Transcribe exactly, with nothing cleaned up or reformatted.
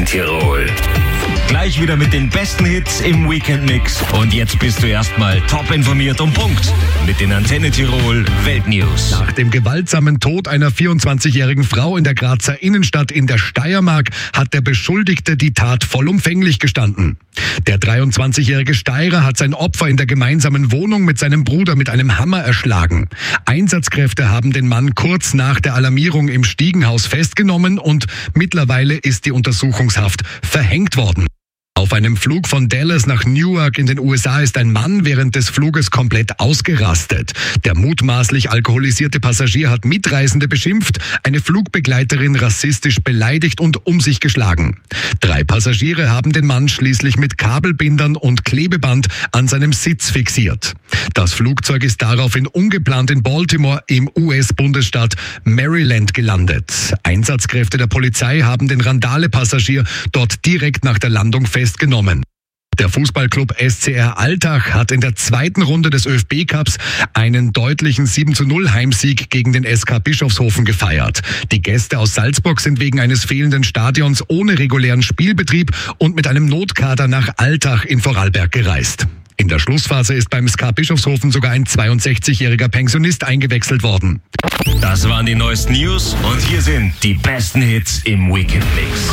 Tirol. Gleich wieder mit den besten Hits im Weekend-Mix. Und jetzt bist du erstmal top informiert und Punkt mit den Antenne Tirol Weltnews. Nach dem gewaltsamen Tod einer vierundzwanzigjährigen Frau in der Grazer Innenstadt in der Steiermark hat der Beschuldigte die Tat vollumfänglich gestanden. Der dreiundzwanzigjährige Steirer hat sein Opfer in der gemeinsamen Wohnung mit seinem Bruder mit einem Hammer erschlagen. Einsatzkräfte haben den Mann kurz nach der Alarmierung im Stiegenhaus festgenommen und mittlerweile ist die Untersuchungshaft verhängt worden. Auf einem Flug von Dallas nach Newark in den U S A ist ein Mann während des Fluges komplett ausgerastet. Der mutmaßlich alkoholisierte Passagier hat Mitreisende beschimpft, eine Flugbegleiterin rassistisch beleidigt und um sich geschlagen. Drei Passagiere haben den Mann schließlich mit Kabelbindern und Klebeband an seinem Sitz fixiert. Das Flugzeug ist daraufhin ungeplant in Baltimore im U S-Bundesstaat Maryland gelandet. Einsatzkräfte der Polizei haben den Randale-Passagier dort direkt nach der Landung festgenommen. Der Fußballclub S C R Altach hat in der zweiten Runde des Ö F B-Cups einen deutlichen sieben zu null Heimsieg gegen den S K Bischofshofen gefeiert. Die Gäste aus Salzburg sind wegen eines fehlenden Stadions ohne regulären Spielbetrieb und mit einem Notkader nach Altach in Vorarlberg gereist. In der Schlussphase ist beim S K Bischofshofen sogar ein zweiundsechzigjähriger Pensionist eingewechselt worden. Das waren die neuesten News und hier sind die besten Hits im Weekend Mix.